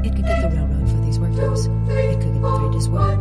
It could get the railroad for these workers. It could get the trade as well.